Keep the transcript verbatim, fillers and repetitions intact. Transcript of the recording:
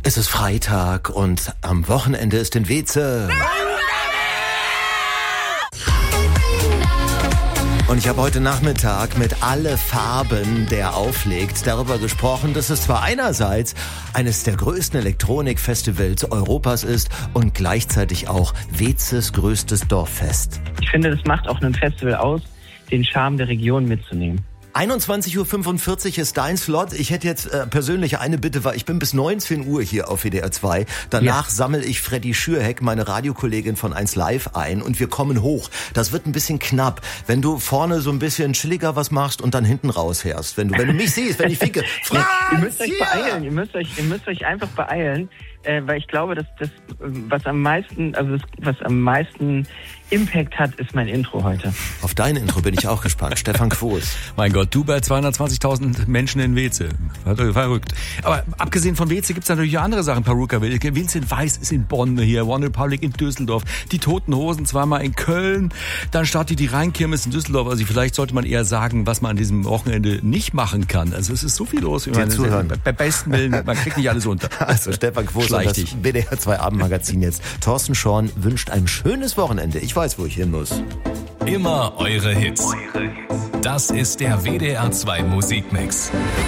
Es ist Freitag und am Wochenende ist in Weze. Und ich habe heute Nachmittag mit Alle Farben, der auflegt, darüber gesprochen, dass es zwar einerseits eines der größten Elektronikfestivals Europas ist und gleichzeitig auch Wezes größtes Dorffest. Ich finde, das macht auch ein Festival aus, den Charme der Region mitzunehmen. einundzwanzig Uhr fünfundvierzig ist dein Slot. Ich hätte jetzt äh, persönlich eine Bitte, weil ich bin bis neunzehn Uhr hier auf W D R zwei. Danach ja. sammle ich Freddy Schürheck, meine Radiokollegin von eins Live, ein und wir kommen hoch. Das wird ein bisschen knapp, wenn du vorne so ein bisschen chilliger was machst und dann hinten rausfährst. Wenn du, wenn du mich siehst, wenn ich winke. Franz, ihr müsst euch hier! beeilen, ihr müsst euch, ihr müsst euch einfach beeilen. Äh, weil ich glaube, dass das, was am meisten, also das, was am meisten Impact hat, ist mein Intro heute. Auf dein Intro bin ich auch gespannt. Stefan Quos. Mein Gott, du bei zweihundertzwanzigtausend Menschen in Weze. Verrückt. Aber abgesehen von Weze gibt's natürlich auch andere Sachen. Peruka, Vincent Weiss ist in Bonn hier, One Republic in Düsseldorf, die Toten Hosen zweimal in Köln, dann startet die Rheinkirmes in Düsseldorf. Also vielleicht sollte man eher sagen, was man an diesem Wochenende nicht machen kann. Also es ist so viel los. Den zuhören. Bei besten Willen, man kriegt nicht alles unter. Also Stefan Quos und das W D R zwei Abendmagazin jetzt. Thorsten Schorn wünscht ein schönes Wochenende. Ich weiß, wo ich hin muss. Immer eure Hits. Das ist der W D R zwei Musikmix.